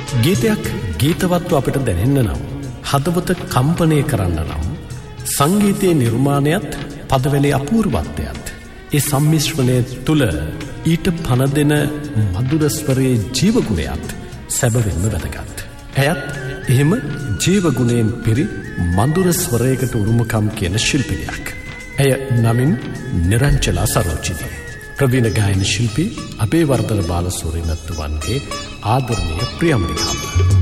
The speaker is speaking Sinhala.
ගීතයක් ගීතවත්ව අපිට දැනෙන්න නම්, හදවත කම්පනය කරන්න නම්, සංගීතයේ නිර්මාණයත් පදවැලේ අපූර්වත්වයත් ඒ සම්මිශ්‍රණය තුළ ඊට පණ දෙන මధుර ස්වරයේ ජීවගුණයත් සැබවින්ම වැදගත්. ඇයත් එහෙම ජීවගුණයෙන් පිරි මధుර ස්වරයකට උරුමකම් කියන ශිල්පිනියක්. ඇය නමින් නිරංචලා සරෝජිනී. ප්‍රවීණ ගායන ශිල්පී අබේවර්ධන බාලසූරියන් මැතිතුමන්ගේ ආදරණීය ප්‍රියම්බිකාව.